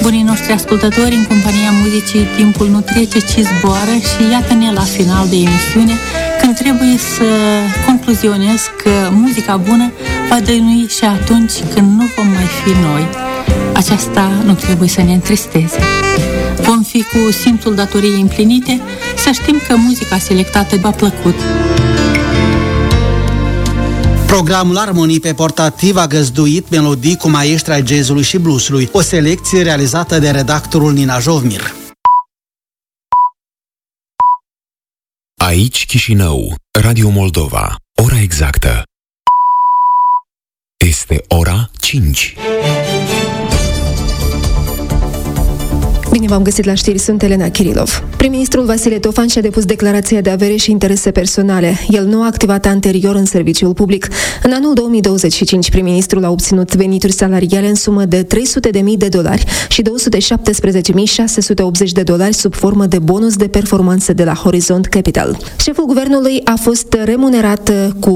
Bunii noștri ascultători, în compania muzicii timpul nu trece, ci zboară și iată-ne la final de emisiune, când trebuie să concluzionez că muzica bună va dăinui și atunci când nu vom mai fi noi. Aceasta nu trebuie să ne întristeze. Vom fi cu simțul datoriei împlinite, să știm că muzica selectată v-a plăcut. Programul Armonii pe portativ a găzduit melodii cu maestri ai jazzului și bluesului, o selecție realizată de redactorul Nina Jovmir. Aici Chișinău, Radio Moldova, ora exactă. Este ora 5. Bine v-am găsit la știri, sunt Elena Kirilov. Prim-ministrul Vasile Tofan și-a depus declarația de avere și interese personale. El nu a activat anterior în serviciul public. În anul 2025, prim-ministrul a obținut venituri salariale în sumă de $300.000 și $217.680 sub formă de bonus de performanță de la Horizont Capital. Șeful guvernului a fost remunerat cu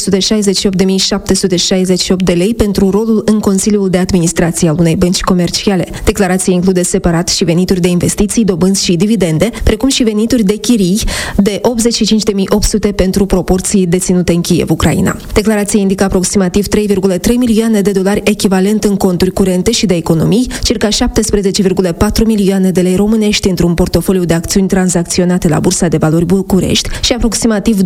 $768.768 pentru rolul în Consiliul de Administrație al unei bănci comerciale. Declarația include separat și venituri de investiții, dobânzi și dividende, precum și venituri de chirii de $85.800 pentru proporții deținute în Kiev, Ucraina. Declarația indică aproximativ $3,3 milioane echivalent în conturi curente și de economii, circa 17,4 milioane de lei românești într-un portofoliu de acțiuni tranzacționate la Bursa de Valori București și aproximativ $2,1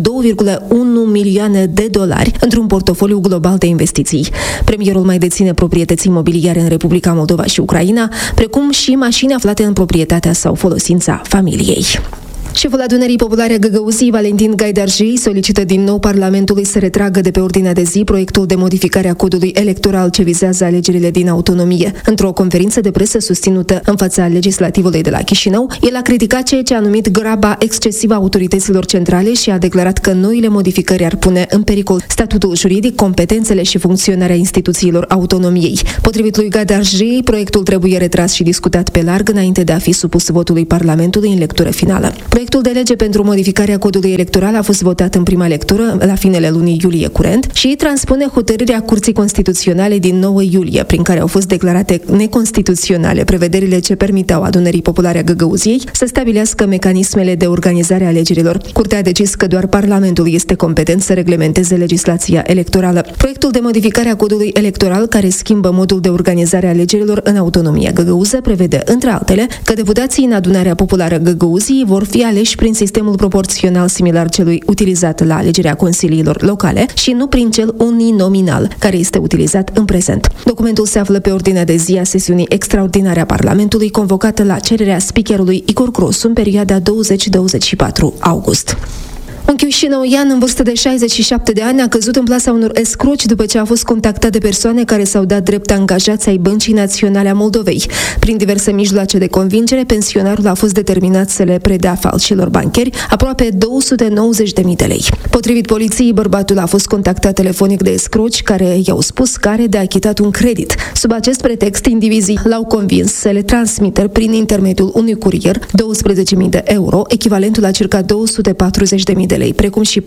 milioane într-un portofoliu global de investiții. Premierul mai deține proprietăți imobiliare în Republica Moldova și Ucraina, precum și mașini aflate în proprietatea sau folosința familiei. Șeful Adunării Populare Găgăuzii, Valentin Gaidarji, solicită din nou Parlamentului să retragă de pe ordinea de zi proiectul de modificare a codului electoral ce vizează alegerile din autonomie. Într-o conferință de presă susținută în fața legislativului de la Chișinău, el a criticat ceea ce a numit graba excesivă a autorităților centrale și a declarat că noile modificări ar pune în pericol statutul juridic, competențele și funcționarea instituțiilor autonomiei. Potrivit lui Gaidarji, proiectul trebuie retras și discutat pe larg înainte de a fi supus votului Parlamentului în lectură finală. Proiectul de lege pentru modificarea codului electoral a fost votat în prima lectură la finele lunii iulie curent și transpune hotărârea Curții Constituționale din 9 iulie, prin care au fost declarate neconstituționale prevederile ce permiteau Adunării Populare a Găgăuziei să stabilească mecanismele de organizare a alegerilor. Curtea a decis că doar Parlamentul este competent să reglementeze legislația electorală. Proiectul de modificare a codului electoral, care schimbă modul de organizare a alegerilor în autonomia găgăuză, prevede, între altele, că deputații în Adunarea Populară Găgăuziei vor fi aleși prin sistemul proporțional similar celui utilizat la alegerea consiliilor locale și nu prin cel uninominal, care este utilizat în prezent. Documentul se află pe ordinea de zi a sesiunii extraordinare a Parlamentului, convocată la cererea speakerului Igor Grosu în perioada 20-24 august. Un chișinăuian în vârstă de 67 de ani a căzut în plasa unor escroci după ce a fost contactat de persoane care s-au dat drept angajați ai Băncii Naționale a Moldovei. Prin diverse mijloace de convingere, pensionarul a fost determinat să le predea falșilor bancheri aproape $290.000 de lei. Potrivit poliției, bărbatul a fost contactat telefonic de escroci care i-au spus că are de achitat un credit. Sub acest pretext, indivizii l-au convins să le transmită prin intermediul unui curier €12.000, echivalentul la circa $240.000 de lei, precum și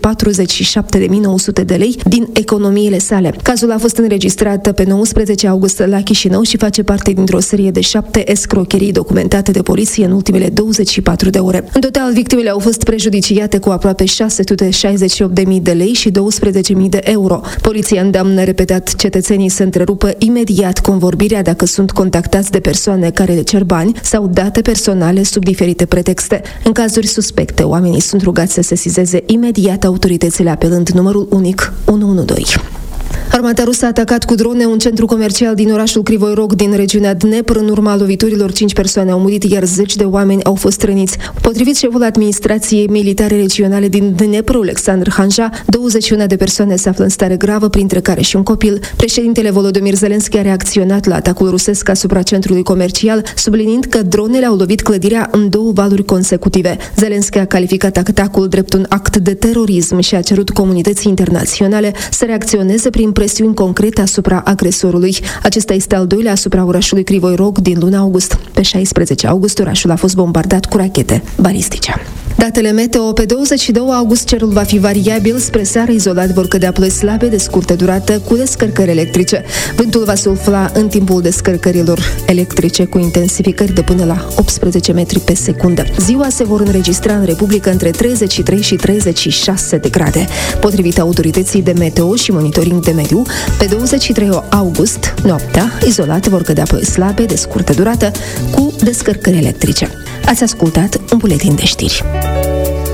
$47.900 de lei din economiile sale. Cazul a fost înregistrat pe 19 august la Chișinău și face parte dintr-o serie de 7 escrocherii documentate de poliție în ultimele 24 de ore. În total, victimele au fost prejudiciate cu aproape $668.000 de lei și €12.000. Poliția îndeamnă repetat cetățenii să întrerupă imediat convorbirea dacă sunt contactați de persoane care le cer bani sau date personale sub diferite pretexte. În cazuri suspecte, oamenii sunt rugați să sesizeze imediat autoritățile apelând numărul unic 112. Armata rusă a atacat cu drone un centru comercial din orașul Crivoi Rog din regiunea Dnepr. În urma loviturilor, 5 persoane au murit, iar 10 de oameni au fost răniți. Potrivit șeful administrației militare regionale din Dnepr, Alexandru Hanja, 21 de persoane se află în stare gravă, printre care și un copil. Președintele Volodymyr Zelensky a reacționat la atacul rusesc asupra centrului comercial, subliniind că dronele au lovit clădirea în 2 valuri consecutive. Zelensky a calificat atacul drept un act de terorism și a cerut comunității internaționale să reacționeze prin presiuni concrete asupra agresorului. Acesta este al doilea asupra orașului Crivoi Rog din luna august. Pe 16 august, orașul a fost bombardat cu rachete balistice. Datele meteo: pe 22 august cerul va fi variabil, spre seară izolat vor cădea ploi slabe de scurtă durată cu descărcări electrice. Vântul va sufla în timpul descărcărilor electrice cu intensificări de până la 18 metri pe secundă. Ziua se vor înregistra în Republică între 33 și 36 de grade. Potrivit autorității de meteo și monitoring de mediu, pe 23 august, noaptea, izolat vor cădea ploi slabe de scurtă durată cu descărcări electrice. Ați ascultat un buletin de știri.